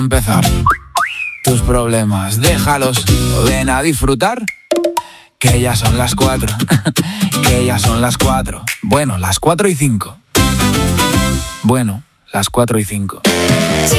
Empezar. Tus problemas, déjalos, ven a disfrutar. Que ya son las 4. Que ya son las 4. Bueno, las 4:05. Bueno, las 4:05. Sí.